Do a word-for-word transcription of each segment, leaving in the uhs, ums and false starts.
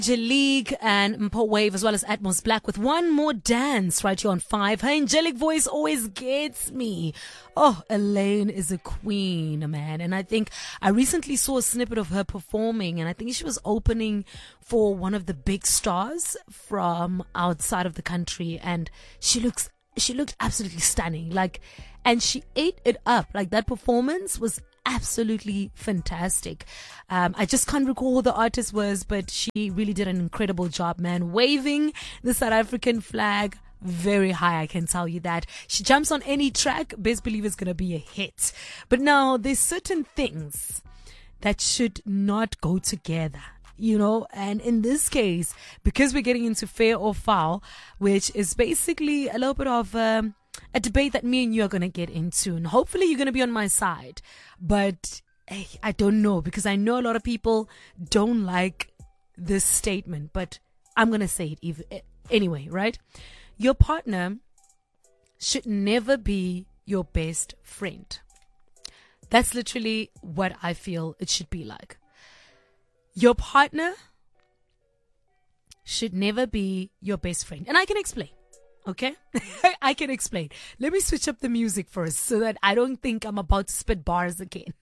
Angelique and Mpo Wave, as well as Atmos Black, with One More Dance right here on five. Her angelic voice always gets me. Oh, Elaine is a queen, man. And I think I recently saw a snippet of her performing, and I think she was opening for one of the big stars from outside of the country, and she looks she looked absolutely stunning. Like, and she ate it up. Like, that performance was absolutely fantastic. Um, I just can't recall who the artist was, but she really did an incredible job, man. Waving the South African flag very high, I can tell you that. She jumps on any track, best believe it's going to be a hit. But now, there's certain things that should not go together, you know, and in this case, because we're getting into fair or foul, which is basically a little bit of um, a debate that me and you are going to get into, and hopefully you're going to be on my side. But hey, I don't know, because I know a lot of people don't like this statement, but I'm going to say it ev- anyway, right? Your partner should never be your best friend. That's literally what I feel it should be like. Your partner should never be your best friend. And I can explain. Okay? I can explain. Let me switch up the music first so that I don't think I'm about to spit bars again.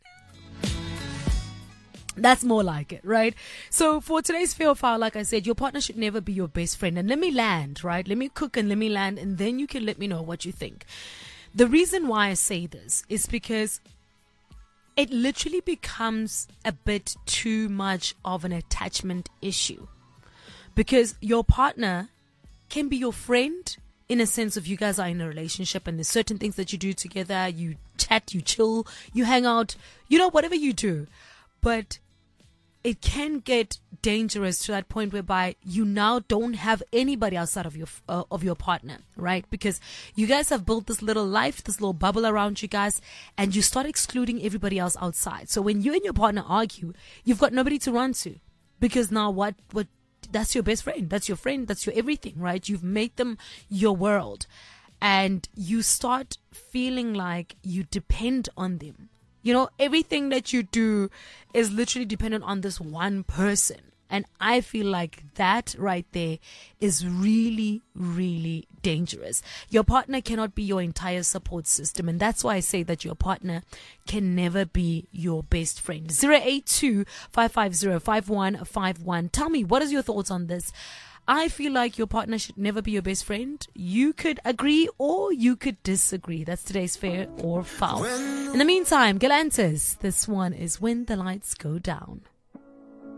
That's more like it, right? So for today's fair or foul, like I said, your partner should never be your best friend. And let me land, right? Let me cook and let me land, and then you can let me know what you think. The reason why I say this is because it literally becomes a bit too much of an attachment issue. Because your partner can be your friend, in a sense of you guys are in a relationship and there's certain things that you do together. You chat, you chill, you hang out, you know, whatever you do. But it can get dangerous to that point whereby you now don't have anybody outside of your uh, of your partner, right? Because you guys have built this little life, this little bubble around you guys, and you start excluding everybody else outside. So when you and your partner argue, you've got nobody to run to, because now what what that's your best friend, that's your friend, that's your everything, right? You've made them your world, and you start feeling like you depend on them. You know, everything that you do is literally dependent on this one person. And I feel like that right there is really, really dangerous. Your partner cannot be your entire support system. And that's why I say that your partner can never be your best friend. zero eight two, five five zero, five one five one. Tell me, what is your thoughts on this? I feel like your partner should never be your best friend. You could agree or you could disagree. That's today's fair or foul. In the meantime, Galantis, this one is When the Lights Go Down.